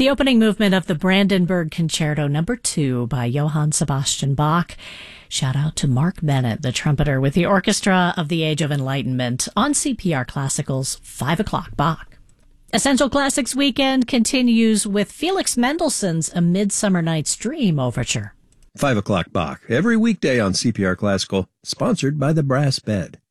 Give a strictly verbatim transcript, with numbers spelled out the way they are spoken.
The opening movement of the Brandenburg Concerto Number Two by Johann Sebastian Bach. Shout out to Mark Bennett, the trumpeter, with the Orchestra of the Age of Enlightenment on C P R Classical's five o'clock Bach. Essential Classics Weekend continues with Felix Mendelssohn's A Midsummer Night's Dream Overture. five o'clock Bach, every weekday on C P R Classical, sponsored by the Brass Bed.